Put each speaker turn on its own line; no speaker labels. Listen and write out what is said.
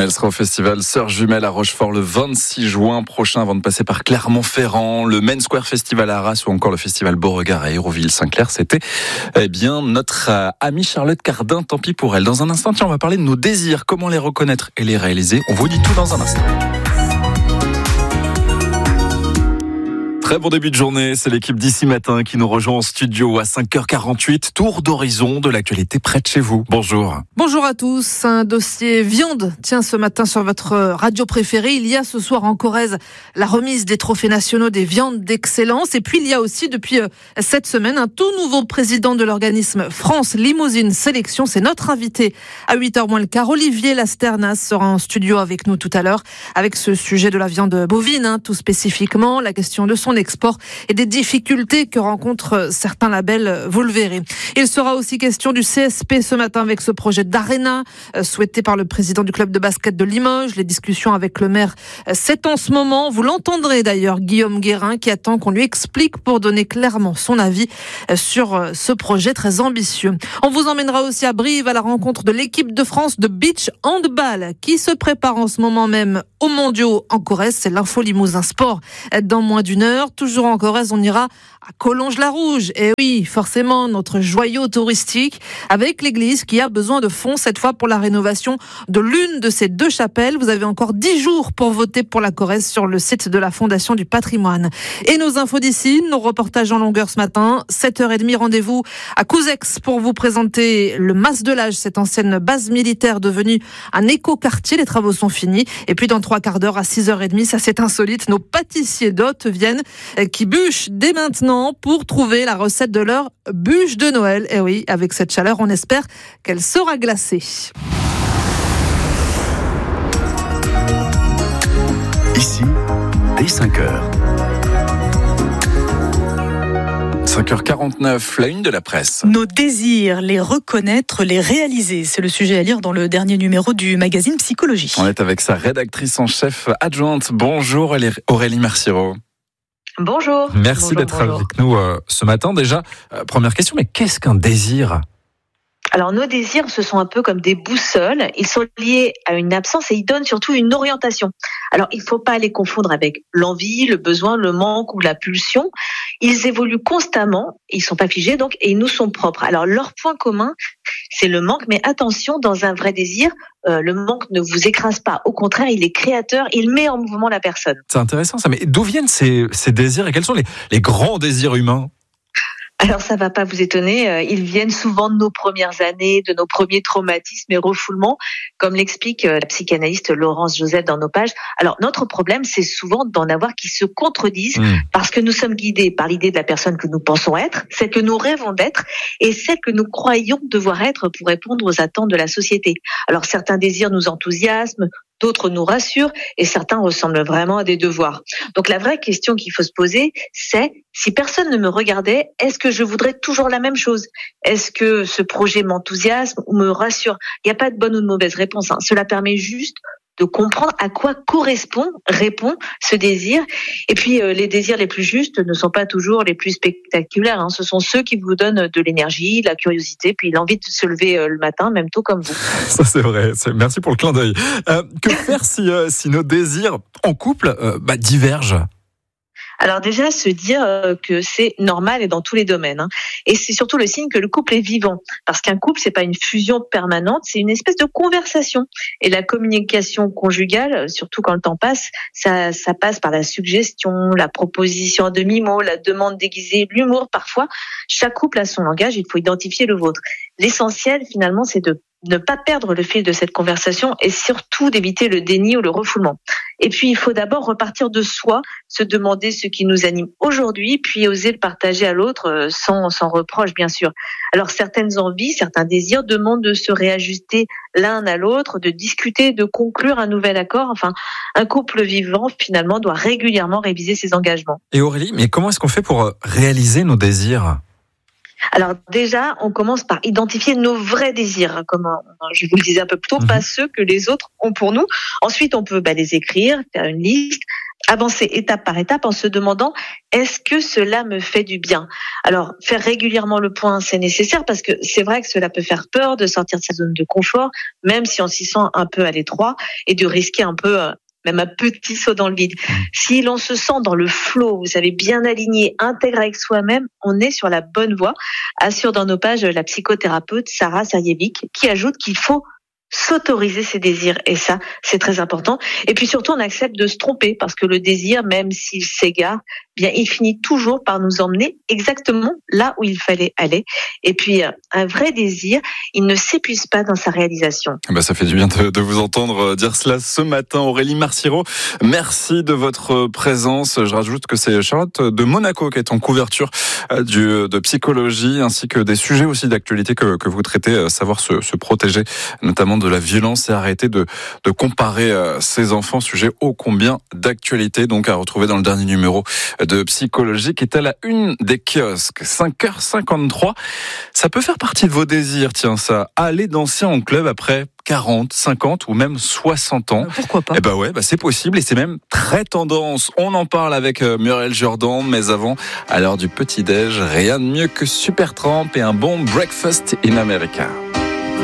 Elle sera au festival Sœurs Jumelles à Rochefort le 26 juin prochain avant de passer par Clermont-Ferrand, le Main Square Festival à Arras ou encore le festival Beauregard à Hérouville-Saint-Clair. C'était notre amie Charlotte Cardin, tant pis pour elle. Dans un instant, on va parler de nos désirs, comment les reconnaître et les réaliser. On vous dit tout dans un instant. Très bon début de journée, c'est l'équipe d'ici matin qui nous rejoint en studio à 5h48. Tour d'horizon de l'actualité près de chez vous. Bonjour.
Bonjour à tous. Un dossier viande tient ce matin sur votre radio préférée. Il y a ce soir en Corrèze la remise des trophées nationaux des viandes d'excellence. Et puis il y a aussi depuis cette semaine un tout nouveau président de l'organisme France Limousine Sélection. C'est notre invité à 8h moins le quart. Olivier Lasternas sera en studio avec nous tout à l'heure avec ce sujet de la viande bovine, tout spécifiquement, la question de son export et des difficultés que rencontrent certains labels, vous le verrez. Il sera aussi question du CSP ce matin avec ce projet d'Arena souhaité par le président du club de basket de Limoges. Les discussions avec le maire, c'est en ce moment. Vous l'entendrez d'ailleurs, Guillaume Guérin, qui attend qu'on lui explique pour donner clairement son avis sur ce projet très ambitieux. On vous emmènera aussi à Brive à la rencontre de l'équipe de France de beach handball qui se prépare en ce moment même aux mondiaux en Corrèze. C'est l'info Limousin Sport dans moins d'une heure. Toujours en Corrèze, on ira à Collonges-la-Rouge. Et oui, forcément, notre joyau touristique avec l'église qui a besoin de fonds cette fois pour la rénovation de l'une de ces deux chapelles. Vous avez encore 10 jours pour voter pour la Corrèze sur le site de la Fondation du Patrimoine. Et nos infos d'ici, nos reportages en longueur ce matin. 7h30, rendez-vous à Couzex pour vous présenter le Mas de l'Âge, cette ancienne base militaire devenue un éco-quartier. Les travaux sont finis. Et puis dans 3 quarts d'heure à 6h30, ça c'est insolite, nos pâtissiers d'hôtes viennent qui bûchent dès maintenant pour trouver la recette de leur bûche de Noël. Et oui, avec cette chaleur, on espère qu'elle sera glacée.
Ici, dès 5h.
5h49, la une de la presse.
Nos désirs, les reconnaître, les réaliser. C'est le sujet à lire dans le dernier numéro du magazine Psychologie.
On est avec sa rédactrice en chef adjointe. Bonjour Aurélie Mercireau.
Bonjour.
Merci d'être avec nous ce matin. Déjà, première question, mais qu'est-ce qu'un désir ?
Alors nos désirs, ce sont un peu comme des boussoles. Ils sont liés à une absence et ils donnent surtout une orientation. Alors il ne faut pas les confondre avec l'envie, le besoin, le manque ou la pulsion. Ils évoluent constamment, ils ne sont pas figés donc et ils nous sont propres. Alors leur point commun, c'est le manque. Mais attention, dans un vrai désir, le manque ne vous écrase pas. Au contraire, il est créateur, il met en mouvement la personne.
C'est intéressant ça, mais d'où viennent ces désirs et quels sont les grands désirs humains ?
Alors ça va pas vous étonner, ils viennent souvent de nos premières années, de nos premiers traumatismes et refoulements, comme l'explique la psychanalyste Laurence Joseph dans nos pages. Alors notre problème, c'est souvent d'en avoir qui se contredisent parce que nous sommes guidés par l'idée de la personne que nous pensons être, celle que nous rêvons d'être et celle que nous croyons devoir être pour répondre aux attentes de la société. Alors certains désirs nous enthousiasment, d'autres nous rassurent et certains ressemblent vraiment à des devoirs. Donc la vraie question qu'il faut se poser, c'est si personne ne me regardait, est-ce que je voudrais toujours la même chose ? Est-ce que ce projet m'enthousiasme ou me rassure ? Il n'y a pas de bonne ou de mauvaise réponse. Cela permet juste de comprendre à quoi répond ce désir. Et puis, les désirs les plus justes ne sont pas toujours les plus spectaculaires. Ce sont ceux qui vous donnent de l'énergie, de la curiosité, puis l'envie de se lever le matin, même tôt comme vous.
Ça, c'est vrai. Merci pour le clin d'œil. Que faire si nos désirs en couple divergent ?
Alors déjà, se dire que c'est normal et dans tous les domaines. Et c'est surtout le signe que le couple est vivant. Parce qu'un couple, c'est pas une fusion permanente, c'est une espèce de conversation. Et la communication conjugale, surtout quand le temps passe, ça passe par la suggestion, la proposition à demi-mot, la demande déguisée, l'humour parfois. Chaque couple a son langage, il faut identifier le vôtre. L'essentiel, finalement, c'est de ne pas perdre le fil de cette conversation et surtout d'éviter le déni ou le refoulement. Et puis, il faut d'abord repartir de soi, se demander ce qui nous anime aujourd'hui, puis oser le partager à l'autre sans reproche, bien sûr. Alors, certaines envies, certains désirs demandent de se réajuster l'un à l'autre, de discuter, de conclure un nouvel accord. Enfin, un couple vivant, finalement, doit régulièrement réviser ses engagements.
Et Aurélie, mais comment est-ce qu'on fait pour réaliser nos désirs ?
Alors déjà, on commence par identifier nos vrais désirs, comme je vous le disais un peu plus tôt, pas ceux que les autres ont pour nous. Ensuite, on peut les écrire, faire une liste, avancer étape par étape en se demandant est-ce que cela me fait du bien? Alors, faire régulièrement le point, c'est nécessaire parce que c'est vrai que cela peut faire peur de sortir de sa zone de confort, même si on s'y sent un peu à l'étroit et de risquer un peu même un petit saut dans le vide. Si l'on se sent dans le flow, vous savez, bien aligné, intègre avec soi-même, on est sur la bonne voie, assure dans nos pages la psychothérapeute Sarah Sarjevic, qui ajoute qu'il faut s'autoriser ses désirs. Et ça, c'est très important. Et puis surtout, on accepte de se tromper parce que le désir, même s'il s'égare, bien, il finit toujours par nous emmener exactement là où il fallait aller. Et puis, un vrai désir, il ne s'épuise pas dans sa réalisation.
Ça fait du bien de vous entendre dire cela ce matin. Aurélie Marciro, merci de votre présence. Je rajoute que c'est Charlotte de Monaco qui est en couverture de psychologie ainsi que des sujets aussi d'actualité que vous traitez, savoir se protéger, notamment de la violence et arrêter de comparer ses enfants, sujet ô combien d'actualité, donc à retrouver dans le dernier numéro de Psychologie qui est à la une des kiosques. 5h53. Ça peut faire partie de vos désirs, tiens ça, aller danser en club après 40, 50 ou même 60 ans.
Pourquoi pas?
C'est possible et c'est même très tendance. On en parle avec Muriel Jordan, mais avant, à l'heure du petit-déj, rien de mieux que Supertramp et un bon breakfast in America.